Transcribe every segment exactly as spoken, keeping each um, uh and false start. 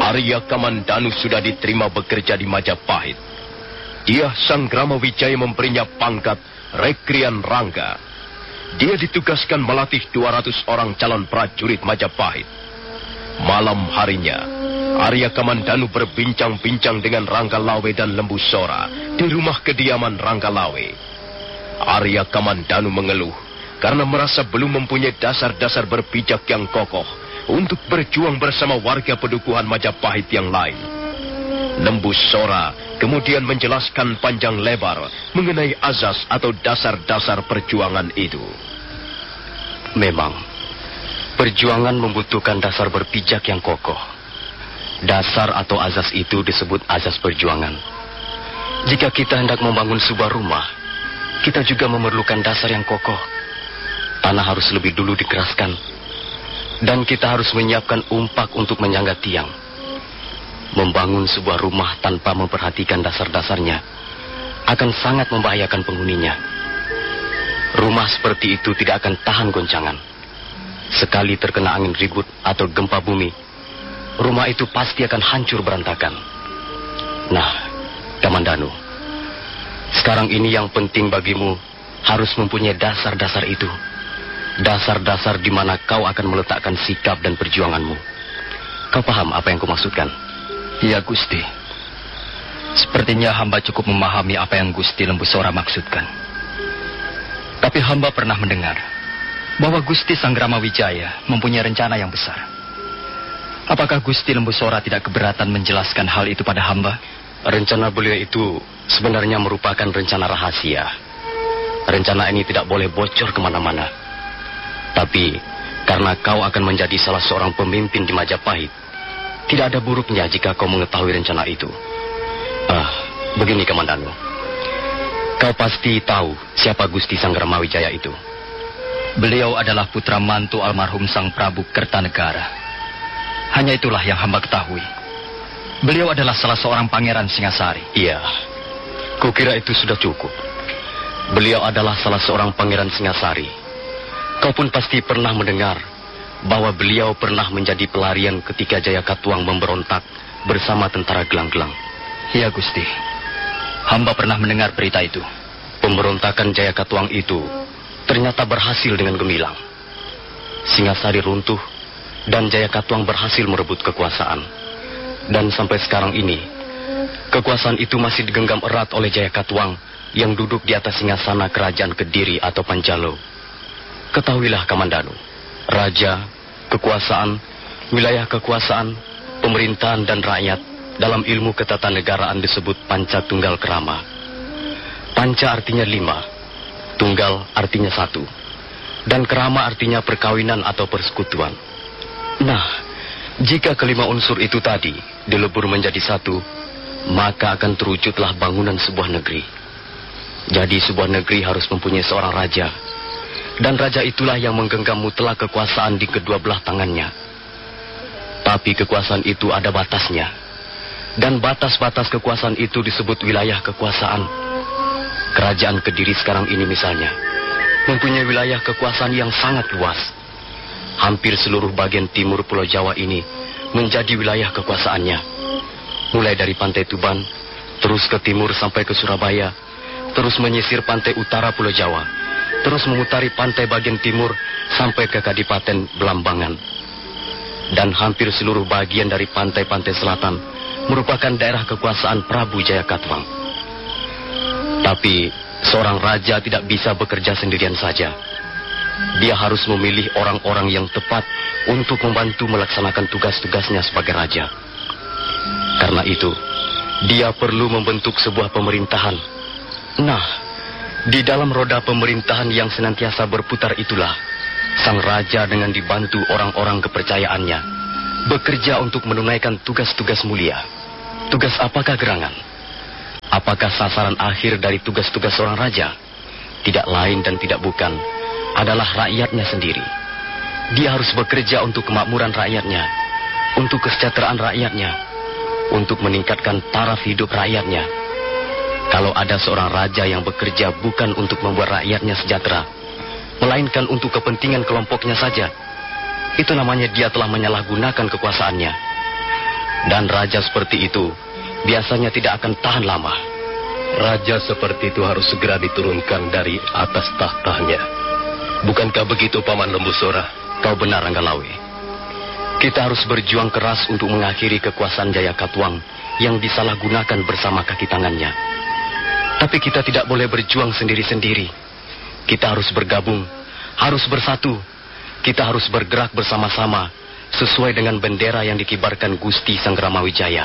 Arya Kamandanu sudah diterima bekerja di Majapahit. Dia Sang Gramawijaya memberinya pangkat Rekrian Rangga. Dia ditugaskan melatih dua ratus orang calon prajurit Majapahit. Malam harinya, Arya Kamandanu berbincang-bincang dengan Rangga Lawe dan Lembu Sora di rumah kediaman Rangga Lawe. Arya Kamandanu mengeluh karena merasa belum mempunyai dasar-dasar berpijak yang kokoh untuk berjuang bersama warga pedukuhan Majapahit yang lain. Lembu Sora kemudian menjelaskan panjang lebar mengenai azas atau dasar-dasar perjuangan itu. Memang, perjuangan membutuhkan dasar berpijak yang kokoh. Dasar atau azas itu disebut azas perjuangan. Jika kita hendak membangun sebuah rumah, kita juga memerlukan dasar yang kokoh. Tanah harus lebih dulu dikeraskan, dan kita harus menyiapkan umpak untuk menyangga tiang. Membangun sebuah rumah tanpa memperhatikan dasar-dasarnya akan sangat membahayakan penghuninya. Rumah seperti itu tidak akan tahan goncangan. Sekali terkena angin ribut atau gempa bumi, rumah itu pasti akan hancur berantakan. Nah, Kamandanu, sekarang ini yang penting bagimu harus mempunyai dasar-dasar itu. Dasar-dasar di mana kau akan meletakkan sikap dan perjuanganmu. Kau paham apa yang kumaksudkan? Ya, Gusti. Sepertinya hamba cukup memahami apa yang Gusti Lembu Sora maksudkan. Tapi hamba pernah mendengar bahwa Gusti Sang Gramawijaya mempunyai rencana yang besar. Apakah Gusti Lembu Sora tidak keberatan menjelaskan hal itu pada hamba? Rencana beliau itu sebenarnya merupakan rencana rahasia. Rencana ini tidak boleh bocor kemana-mana. Tapi karena kau akan menjadi salah seorang pemimpin di Majapahit, tidak ada buruknya jika kau mengetahui rencana itu. Ah, begini Kamandanu. Kau pasti tahu siapa Gusti Sang Gramawijaya itu. Beliau adalah putra mantu almarhum Sang Prabu Kertanegara. Hanya itulah yang hamba ketahui. Beliau adalah salah seorang pangeran Singasari. Iya, kukira itu sudah cukup. Beliau adalah salah seorang pangeran Singasari. Kau pun pasti pernah mendengar bahwa beliau pernah menjadi pelarian ketika Jayakatwang memberontak bersama tentara gelang-gelang. Iya, Gusti. Hamba pernah mendengar berita itu. Pemberontakan Jayakatwang itu ternyata berhasil dengan gemilang. Singasari runtuh dan Jayakatwang berhasil merebut kekuasaan. Dan sampai sekarang ini, kekuasaan itu masih digenggam erat oleh Jayakatwang yang duduk di atas singgasana kerajaan Kediri atau Panjalo. Ketahuilah Kamandanu, raja, kekuasaan, wilayah kekuasaan, pemerintahan dan rakyat dalam ilmu ketatanegaraan disebut Panca Tunggal Kerama. Panca artinya lima, Tunggal artinya satu, dan Kerama artinya perkawinan atau persekutuan. Nah, jika kelima unsur itu tadi dilebur menjadi satu, maka akan terwujudlah bangunan sebuah negeri. Jadi sebuah negeri harus mempunyai seorang raja, dan raja itulah yang menggenggam mutlak kekuasaan di kedua belah tangannya. Tapi kekuasaan itu ada batasnya, dan batas-batas kekuasaan itu disebut wilayah kekuasaan. Kerajaan Kediri sekarang ini misalnya mempunyai wilayah kekuasaan yang sangat luas. Hampir seluruh bagian timur Pulau Jawa ini menjadi wilayah kekuasaannya. Mulai dari pantai Tuban, terus ke timur sampai ke Surabaya, terus menyisir pantai utara Pulau Jawa, terus memutari pantai bagian timur sampai ke Kadipaten Belambangan. Dan hampir seluruh bagian dari pantai-pantai selatan merupakan daerah kekuasaan Prabu Jayakatwang. Tapi seorang raja tidak bisa bekerja sendirian saja. Dia harus memilih orang-orang yang tepat untuk membantu melaksanakan tugas-tugasnya sebagai raja. Karena itu, dia perlu membentuk sebuah pemerintahan. Nah, di dalam roda pemerintahan yang senantiasa berputar itulah, sang raja dengan dibantu orang-orang kepercayaannya bekerja untuk menunaikan tugas-tugas mulia. Tugas apakah gerangan? Apakah sasaran akhir dari tugas-tugas seorang raja? Tidak lain dan tidak bukan adalah rakyatnya sendiri. Dia harus bekerja untuk kemakmuran rakyatnya, untuk kesejahteraan rakyatnya, untuk meningkatkan taraf hidup rakyatnya. Kalau ada seorang raja yang bekerja bukan untuk membuat rakyatnya sejahtera, melainkan untuk kepentingan kelompoknya saja, itu namanya dia telah menyalahgunakan kekuasaannya. Dan raja seperti itu biasanya tidak akan tahan lama. Raja seperti itu harus segera diturunkan dari atas tahtanya. Bukankah begitu, Paman Lembusora? Kau benar, Ranggalawe. Kita harus berjuang keras untuk mengakhiri kekuasaan Jayakatwang yang disalahgunakan bersama kaki tangannya. Tapi kita tidak boleh berjuang sendiri-sendiri. Kita harus bergabung, harus bersatu. Kita harus bergerak bersama-sama sesuai dengan bendera yang dikibarkan Gusti Sangramawijaya.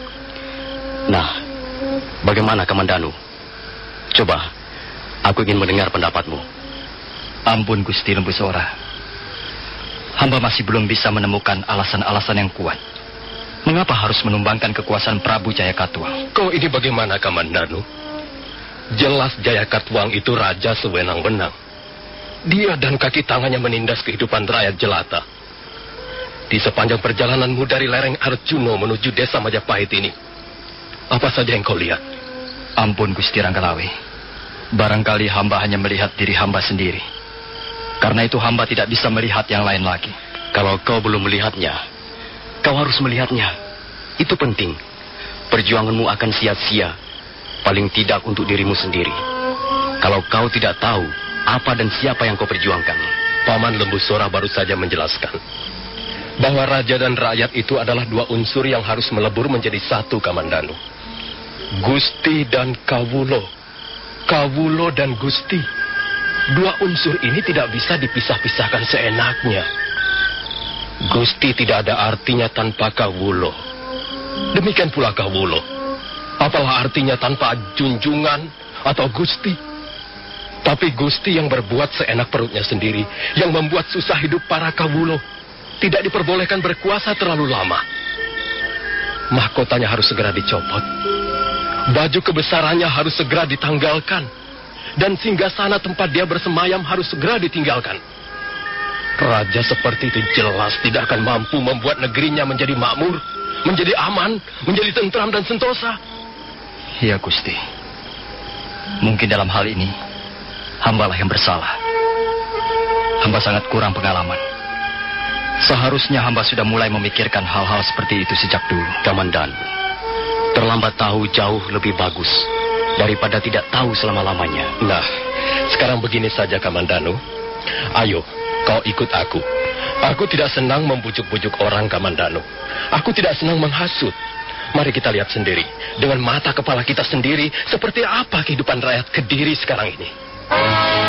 Nah, bagaimana Kamandanu? Coba, aku ingin mendengar pendapatmu. Ampun Gusti Lembusora. Hamba masih belum bisa menemukan alasan-alasan yang kuat. Mengapa harus menumbangkan kekuasaan Prabu Jayakatwang? Kau ini bagaimana, Kamandanu? Jelas Jayakatwang itu raja sewenang-wenang. Dia dan kaki tangannya menindas kehidupan rakyat jelata. Di sepanjang perjalananmu dari lereng Arjuno menuju desa Majapahit ini, apa saja yang kau lihat? Ampun Gusti Ranggalawe. Barangkali hamba hanya melihat diri hamba sendiri. Karena itu hamba tidak bisa melihat yang lain lagi. Kalau kau belum melihatnya, kau harus melihatnya. Itu penting. Perjuanganmu akan sia-sia. Paling tidak untuk dirimu sendiri. Kalau kau tidak tahu apa dan siapa yang kau perjuangkan. Paman Lembusora baru saja menjelaskan bahwa raja dan rakyat itu adalah dua unsur yang harus melebur menjadi satu, Kamandanu. Gusti dan Kawulo. Kawulo dan Gusti. Dua unsur ini tidak bisa dipisah-pisahkan seenaknya. Gusti tidak ada artinya tanpa Kawulo. Demikian pula Kawulo. Apalah artinya tanpa junjungan atau Gusti? Tapi Gusti yang berbuat seenak perutnya sendiri, yang membuat susah hidup para Kawulo, tidak diperbolehkan berkuasa terlalu lama. Mahkotanya harus segera dicopot. Baju kebesarannya harus segera ditanggalkan. Dan singgasana tempat dia bersemayam harus segera ditinggalkan. Raja seperti itu jelas tidak akan mampu membuat negerinya menjadi makmur, menjadi aman, menjadi tentram dan sentosa. Iya Gusti. Mungkin dalam hal ini hambalah yang bersalah. Hamba sangat kurang pengalaman. Seharusnya hamba sudah mulai memikirkan hal-hal seperti itu sejak dulu. Kamandanu, terlambat tahu jauh lebih bagus daripada tidak tahu selama-lamanya. Nah, sekarang begini saja Kamandanu. Ayo, kau ikut aku. Aku tidak senang membujuk-bujuk orang, Kamandanu. Aku tidak senang menghasut. Mari kita lihat sendiri, dengan mata kepala kita sendiri, seperti apa kehidupan rakyat Kediri sekarang ini.